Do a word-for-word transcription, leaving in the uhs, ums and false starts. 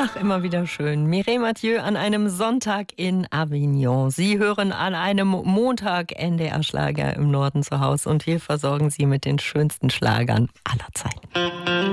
Ach, immer wieder schön. Mireille Mathieu an einem Sonntag in Avignon. Sie hören an einem Montag N D R-Schlager im Norden zu Hause und wir versorgen Sie mit den schönsten Schlagern aller Zeiten.